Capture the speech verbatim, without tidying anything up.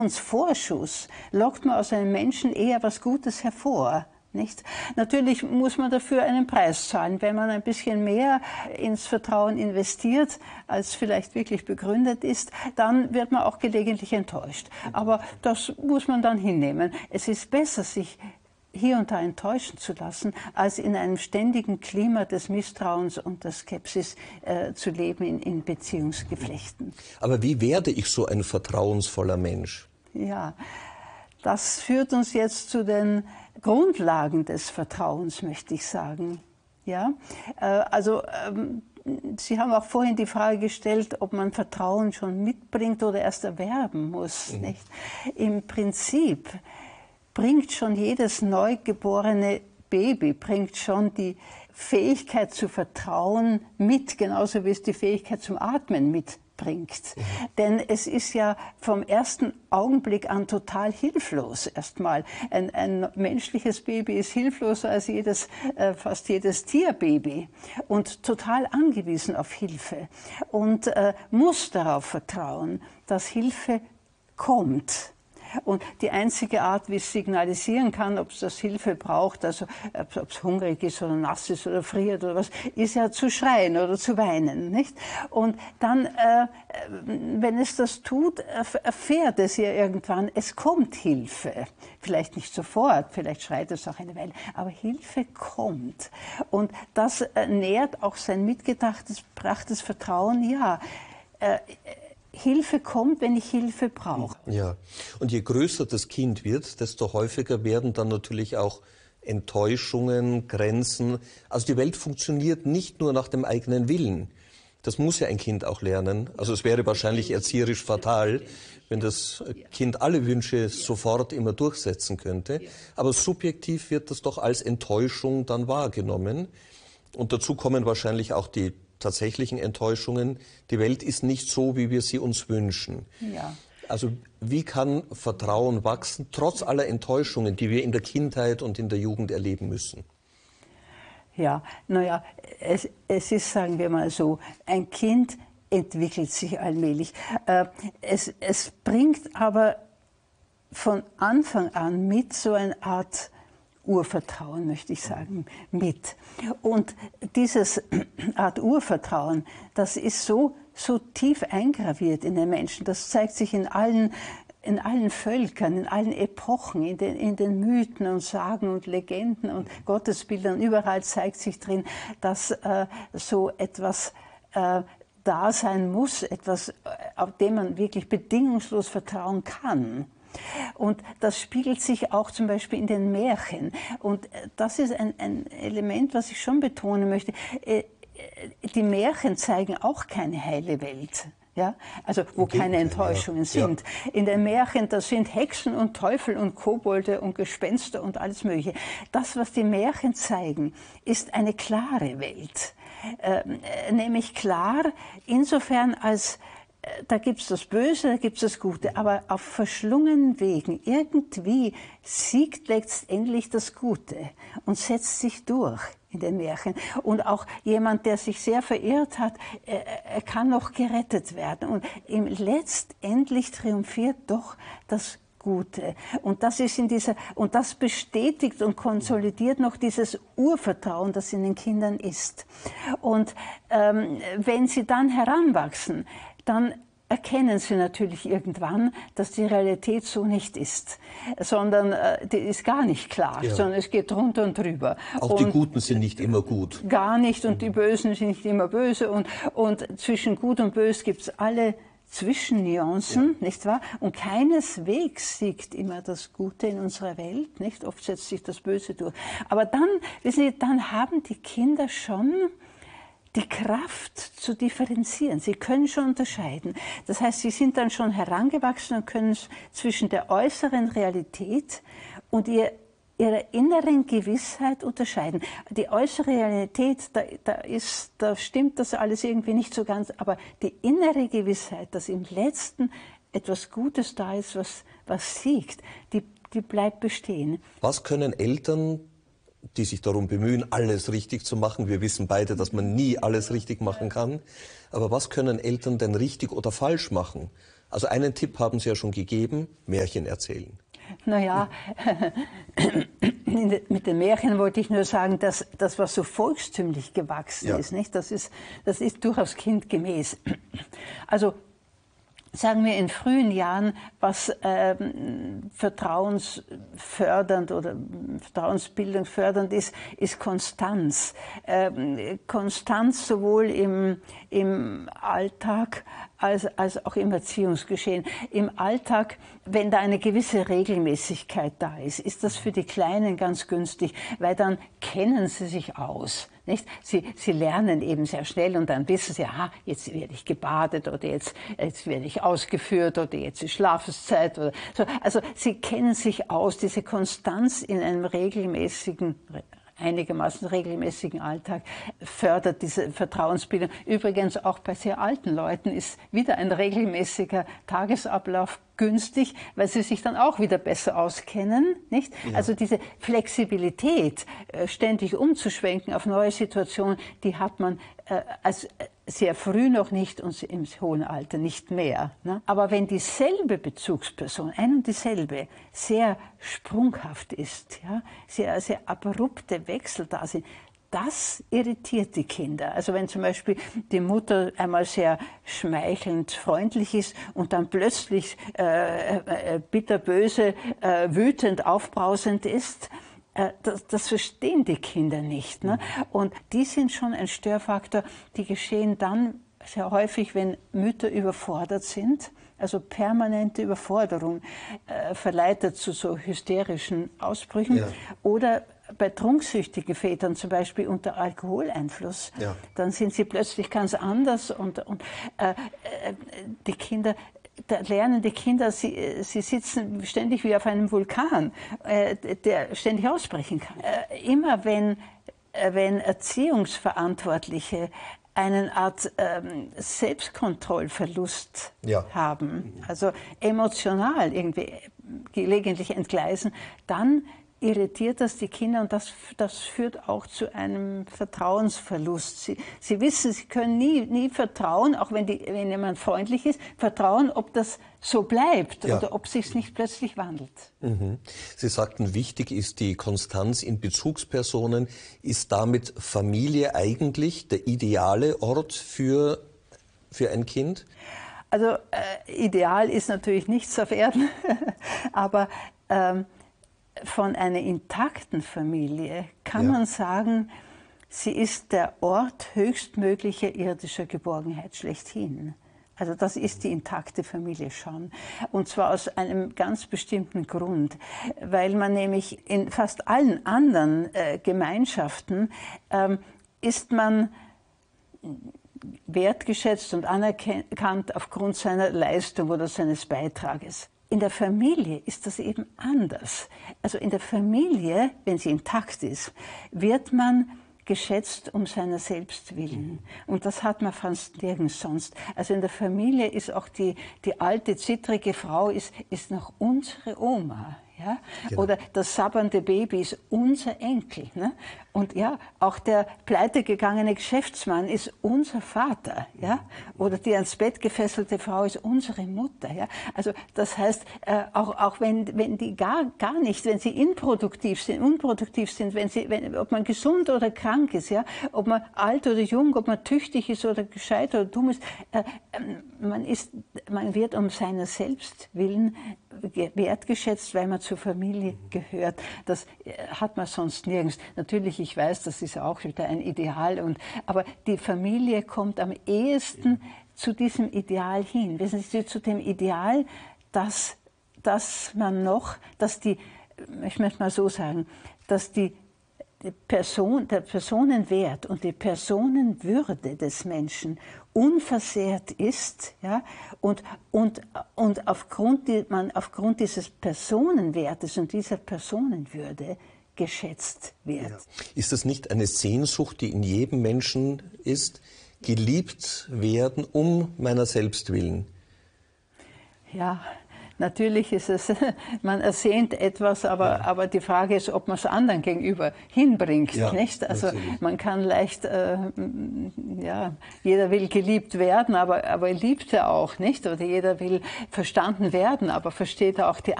Vorschuss lockt man aus einem Menschen eher was Gutes hervor. Nicht? Natürlich muss man dafür einen Preis zahlen. Wenn man ein bisschen mehr ins Vertrauen investiert, als vielleicht wirklich begründet ist, dann wird man auch gelegentlich enttäuscht. Aber das muss man dann hinnehmen. Es ist besser, sich hier und da enttäuschen zu lassen, als in einem ständigen Klima des Misstrauens und der Skepsis äh, zu leben in, in Beziehungsgeflechten. Aber wie werde ich so ein vertrauensvoller Mensch? Ja, das führt uns jetzt zu den Grundlagen des Vertrauens, möchte ich sagen. Ja, äh, also ähm, Sie haben auch vorhin die Frage gestellt, ob man Vertrauen schon mitbringt oder erst erwerben muss. Mhm. Nicht? Im Prinzip bringt schon jedes neugeborene Baby, bringt schon die Fähigkeit zu vertrauen mit, genauso wie es die Fähigkeit zum Atmen mitbringt. Mhm. Denn es ist ja vom ersten Augenblick an total hilflos erstmal. Ein, ein menschliches Baby ist hilfloser als jedes, äh, fast jedes Tierbaby und total angewiesen auf Hilfe und äh, muss darauf vertrauen, dass Hilfe kommt. Und die einzige Art, wie es signalisieren kann, ob es das Hilfe braucht, also ob es hungrig ist oder nass ist oder friert oder was, ist ja zu schreien oder zu weinen, nicht? Und dann, äh, wenn es das tut, erfährt es ja irgendwann, es kommt Hilfe. Vielleicht nicht sofort, vielleicht schreit es auch eine Weile, aber Hilfe kommt. Und das äh, nährt auch sein mitgedachtes, brachtes Vertrauen, ja. Äh, Hilfe kommt, wenn ich Hilfe brauche. Ja, und je größer das Kind wird, desto häufiger werden dann natürlich auch Enttäuschungen, Grenzen. Also die Welt funktioniert nicht nur nach dem eigenen Willen. Das muss ja ein Kind auch lernen. Also es wäre wahrscheinlich erzieherisch fatal, wenn das Kind alle Wünsche sofort immer durchsetzen könnte. Aber subjektiv wird das doch als Enttäuschung dann wahrgenommen. Und dazu kommen wahrscheinlich auch die tatsächlichen Enttäuschungen. Die Welt ist nicht so, wie wir sie uns wünschen. Ja. Also wie kann Vertrauen wachsen, trotz aller Enttäuschungen, die wir in der Kindheit und in der Jugend erleben müssen? Ja, naja, es, es ist, sagen wir mal so, ein Kind entwickelt sich allmählich. Äh, es, es bringt aber von Anfang an mit so eine Art Urvertrauen, möchte ich sagen, mit. Und dieses Art Urvertrauen, das ist so, so tief eingraviert in den Menschen. Das zeigt sich in allen, in allen Völkern, in allen Epochen, in den, in den Mythen und Sagen und Legenden und Gottesbildern. Überall zeigt sich drin, dass äh, so etwas äh, da sein muss, etwas, auf dem man wirklich bedingungslos vertrauen kann. Und das spiegelt sich auch zum Beispiel in den Märchen. Und das ist ein, ein Element, was ich schon betonen möchte. Die Märchen zeigen auch keine heile Welt. Ja, also wo keine Enttäuschungen sind. Ja. In den Märchen, da sind Hexen und Teufel und Kobolde und Gespenster und alles Mögliche. Das, was die Märchen zeigen, ist eine klare Welt. Äh, nämlich klar insofern, als da gibt es das Böse, da gibt es das Gute, aber auf verschlungenen Wegen irgendwie siegt letztendlich das Gute und setzt sich durch in den Märchen. Und auch jemand, der sich sehr verirrt hat, er, er kann noch gerettet werden. Und im letztendlich triumphiert doch das Gute. Und das ist in dieser, und das bestätigt und konsolidiert noch dieses Urvertrauen, das in den Kindern ist. Und ähm, wenn sie dann heranwachsen, dann erkennen sie natürlich irgendwann, dass die Realität so nicht ist, sondern äh, die ist gar nicht klar, ja. Sondern es geht drunter und drüber. Auch und die Guten sind nicht immer gut. Gar nicht und die Bösen sind nicht immer böse und, und zwischen Gut und Bös gibt es alle Zwischennuancen, ja. Nicht wahr? Und keineswegs siegt immer das Gute in unserer Welt, nicht? Oft setzt sich das Böse durch. Aber dann, wissen Sie, dann haben die Kinder schon die Kraft zu differenzieren. Sie können schon unterscheiden. Das heißt, sie sind dann schon herangewachsen und können zwischen der äußeren Realität und ihr, ihrer inneren Gewissheit unterscheiden. Die äußere Realität, da, da, ist, da stimmt das alles irgendwie nicht so ganz, aber die innere Gewissheit, dass im Letzten etwas Gutes da ist, was, was siegt, die, die bleibt bestehen. Was können Eltern, die sich darum bemühen, alles richtig zu machen. Wir wissen beide, dass man nie alles richtig machen kann. Aber was können Eltern denn richtig oder falsch machen? Also einen Tipp haben Sie ja schon gegeben, Märchen erzählen. Naja, mit den Märchen wollte ich nur sagen, dass das, was so volkstümlich gewachsen ja. ist, nicht? Das ist, das ist durchaus kindgemäß. Also sagen wir in frühen Jahren, was ähm, vertrauensfördernd oder Vertrauensbildung fördernd ist, ist Konstanz. Ähm, Konstanz sowohl im, im Alltag als, als auch im Erziehungsgeschehen. Im Alltag, wenn da eine gewisse Regelmäßigkeit da ist, ist das für die Kleinen ganz günstig, weil dann kennen sie sich aus. Nicht? Sie, sie lernen eben sehr schnell und dann wissen sie, aha, jetzt werde ich gebadet oder jetzt, jetzt werde ich ausgeführt oder jetzt ist Schlafenszeit oder so. Also sie kennen sich aus, diese Konstanz in einem regelmäßigen, einigermaßen regelmäßigen Alltag fördert diese Vertrauensbildung. Übrigens auch bei sehr alten Leuten ist wieder ein regelmäßiger Tagesablauf günstig, weil sie sich dann auch wieder besser auskennen, nicht? Ja. Also diese Flexibilität, ständig umzuschwenken auf neue Situationen, die hat man äh, als sehr früh noch nicht und im hohen Alter nicht mehr. Ne? Aber wenn dieselbe Bezugsperson, ein und dieselbe, sehr sprunghaft ist, ja, sehr, sehr abrupte Wechsel da sind, das irritiert die Kinder. Also wenn zum Beispiel die Mutter einmal sehr schmeichelnd freundlich ist und dann plötzlich äh, äh, bitterböse, äh, wütend, aufbrausend ist, äh, das, das verstehen die Kinder nicht. Ne? Und die sind schon ein Störfaktor, die geschehen dann sehr häufig, wenn Mütter überfordert sind. Also permanente Überforderung äh, verleitet zu so hysterischen Ausbrüchen. Ja. Oder bei trunksüchtigen Vätern, zum Beispiel unter Alkoholeinfluss, ja. dann sind sie plötzlich ganz anders und, und äh, die Kinder, da lernen die Kinder, sie, sie sitzen ständig wie auf einem Vulkan, äh, der ständig ausbrechen kann. Äh, immer wenn, äh, wenn Erziehungsverantwortliche eine Art ähm, Selbstkontrollverlust ja. haben, also emotional irgendwie gelegentlich entgleisen, dann irritiert das die Kinder und das, das führt auch zu einem Vertrauensverlust. Sie, sie wissen, sie können nie, nie vertrauen, auch wenn, die, wenn jemand freundlich ist, vertrauen, ob das so bleibt ja. oder ob es sich nicht plötzlich wandelt. Mhm. Sie sagten, wichtig ist die Konstanz in Bezugspersonen. Ist damit Familie eigentlich der ideale Ort für, für ein Kind? Also äh, ideal ist natürlich nichts auf Erden, aber ähm, von einer intakten Familie kann ja. man sagen, sie ist der Ort höchstmöglicher irdischer Geborgenheit schlechthin. Also das ist die intakte Familie schon. Und zwar aus einem ganz bestimmten Grund, weil man nämlich in fast allen anderen äh, Gemeinschaften ähm, ist man wertgeschätzt und anerkannt aufgrund seiner Leistung oder seines Beitrages. In der Familie ist das eben anders. Also in der Familie, wenn sie intakt ist, wird man geschätzt um seiner selbst willen. Und das hat man fast nirgends sonst. Also in der Familie ist auch die, die alte, zittrige Frau ist, ist noch unsere Oma. Ja? Genau. Oder das sabbernde Baby ist unser Enkel. Ne? Und ja, auch der pleitegegangene Geschäftsmann ist unser Vater. Ja? Oder die ans Bett gefesselte Frau ist unsere Mutter. Ja? Also das heißt, äh, auch, auch wenn, wenn die gar, gar nicht, wenn sie improduktiv sind, unproduktiv sind, wenn sie, wenn, ob man gesund oder krank ist, ja? ob man alt oder jung, ob man tüchtig ist oder gescheit oder dumm ist, äh, man, ist man wird um seiner selbst willen wertgeschätzt, weil man zur Familie gehört. Das hat man sonst nirgends. Natürlich, ich weiß, das ist auch wieder ein Ideal, und, aber die Familie kommt am ehesten zu diesem Ideal hin. Wissen Sie, zu dem Ideal, dass, dass man noch, dass die, ich möchte mal so sagen, dass die Die Person, der Personenwert und die Personenwürde des Menschen unversehrt ist, ja, und, und, und aufgrund, die, man aufgrund dieses Personenwertes und dieser Personenwürde geschätzt wird. Ja. Ist das nicht eine Sehnsucht, die in jedem Menschen ist, geliebt werden um meiner selbst willen? Ja, natürlich ist es, man ersehnt etwas, aber, ja. aber die Frage ist, ob man es anderen gegenüber hinbringt, ja, nicht? Also natürlich. Man kann leicht, äh, ja, jeder will geliebt werden, aber, aber liebt er auch, nicht? Oder jeder will verstanden werden, aber versteht auch die